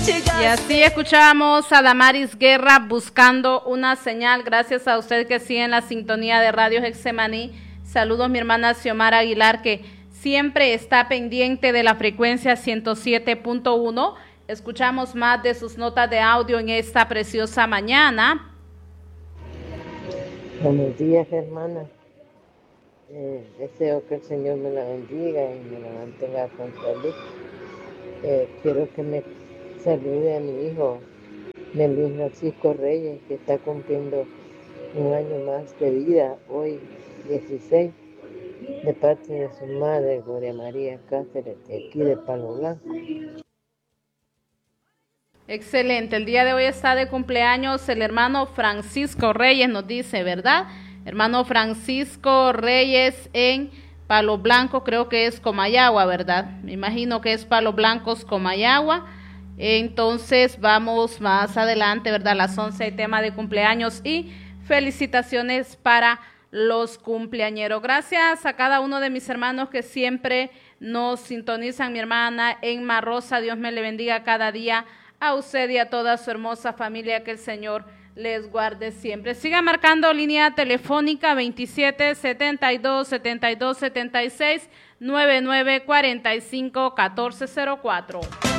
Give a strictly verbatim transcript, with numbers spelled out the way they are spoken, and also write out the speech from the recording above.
Y así escuchamos a Damaris Guerra, Buscando una señal. Gracias a usted que sigue en la sintonía de Radio Getsemaní. Saludos mi hermana Xiomara Aguilar, que siempre está pendiente de la frecuencia ciento siete punto uno. Escuchamos más de sus notas de audio en esta preciosa mañana. Buenos días, hermana. Eh, deseo que el Señor me la bendiga y me la mantenga con salud. Eh, quiero que me salude a mi hijo, Luis Francisco Reyes, que está cumpliendo un año más de vida, hoy dieciséis, de parte de su madre, Gloria María Cáceres, de aquí de Palo Blanco. Excelente, el día de hoy está de cumpleaños el hermano Francisco Reyes, nos dice, ¿verdad? Hermano Francisco Reyes en Palo Blanco, creo que es Comayagua, ¿verdad? Me imagino que es Palo Blancos, Comayagua. Entonces vamos más adelante, ¿verdad? A las once, el tema de cumpleaños y felicitaciones para los cumpleañeros. Gracias a cada uno de mis hermanos que siempre nos sintonizan, mi hermana Emma Rosa, Dios me le bendiga cada día a usted y a toda su hermosa familia, que el Señor les guarde siempre. Siga marcando línea telefónica veintisiete setenta y dos setenta y dos setenta y seis noventa y nueve cuarenta y cinco catorce cero cuatro.